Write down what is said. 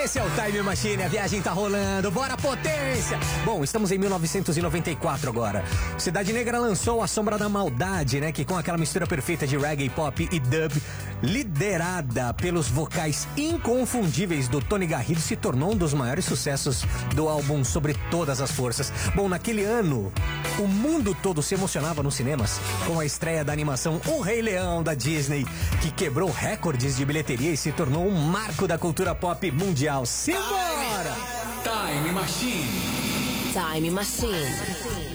Esse é o Time Machine, a viagem tá rolando, bora potência! Bom, estamos em 1994 agora. Cidade Negra lançou A Sombra da Maldade, né? Que com aquela mistura perfeita de reggae, pop e dub, liderada pelos vocais inconfundíveis do Tony Garrido, se tornou um dos maiores sucessos do álbum Sobre Todas as Forças. Bom, naquele ano, o mundo todo se emocionava nos cinemas com a estreia da animação O Rei Leão da Disney, que quebrou recordes de bilheteria e se tornou um marco da cultura pop mundial. Simbora! Time Machine. Time Machine.